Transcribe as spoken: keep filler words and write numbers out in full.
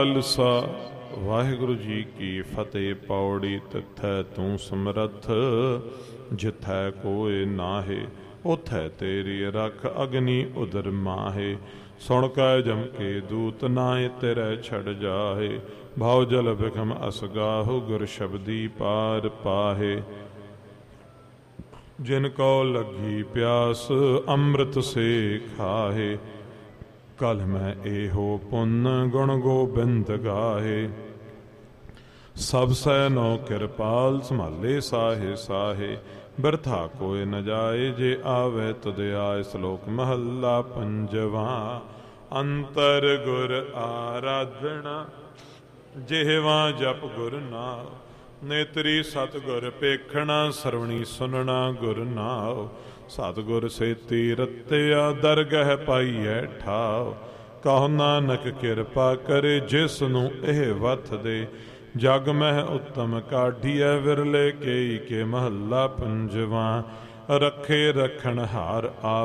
ਖਾਲਸਾ ਵਾਹਿਗੁਰੂ ਜੀ ਕੀ ਫਤਿਹ। ਪੌੜੀ ਤਿੱਥੈ ਤੂੰ ਸਮਰੱਥ, ਜਿੱਥੈ ਕੋਇ ਨਾਹੇ, ਉਥੈ ਤੇਰੀ ਰਖ ਅਗਨੀ ਉਦਰ ਮਾਹੇ। ਸੁਣ ਕੈ ਜਮ ਕੇ ਦੂਤ ਨਾਏ ਤੇਰੇ ਛੜ ਜਾਹੇ, ਭਾਉ ਜਲ ਬਿਖਮ ਅਸਗਾਹੁ ਗੁਰ ਸ਼ਬਦੀ ਪਾਰ ਪਾਹੇ। ਜਿਨ ਕੋ ਲੱਗੀ ਪਿਆਸ ਅੰਮ੍ਰਿਤ ਸੇ ਖਾਹੇ, ਕਲ ਮੈਂ ਇਹੋ ਪੁੰਨ ਗੁਣ ਗੋਬਿੰਦ ਗਾਹੇ। ਸਭ ਸੈ ਨੋ ਕਿਰਪਾਲ ਸੰਭਾਲੇ ਸਾਹੇ ਸਾਹੇ, ਬਿਰਥਾ ਕੋਇ ਨ ਜਾਏ ਜੇ ਆਵੇ ਤੁਧ ਆਏ। ਸ਼ਲੋਕ ਮਹੱਲਾ ਪੰਜਵਾ। ਅੰਤਰ ਗੁਰ ਆਰਾਧਣਾ, ਜਿਹਵਾ ਜਪ ਗੁਰ ਨਾਮ। ਨੇਤਰੀ ਸਤਿਗੁਰ ਪੇਖਣਾ, ਸਰਵਣੀ ਸੁਨਣਾ ਗੁਰ ਨਾਉ। ਸਤਿਗੁਰ ਸੇਤੀ ਰਤਿਆ, ਦਰਗਹਿ ਪਾਈਐ ਠਾਉ। ਕਹੋ ਨਾਨਕ ਕਿਰਪਾ ਕਰੇ, ਜਿਸ ਨੂੰ ਇਹ ਵਥ ਦੇ। ਜਗ ਮਹਿ ਉੱਤਮ ਕਾਢੀਐ, ਵਿਰਲੇ ਕੇਈ ਕੇ ਮਹੱਲਾ ਪੰਜਵਾ। ਰੱਖੇ ਰਖਣ ਹਾਰ ਆਪ